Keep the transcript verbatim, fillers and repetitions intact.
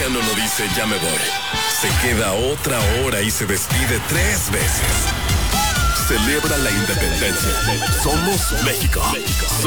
mexicano no dice ya me voy. Se queda otra hora y se despide tres veces. Celebra la independencia. Somos México. Somos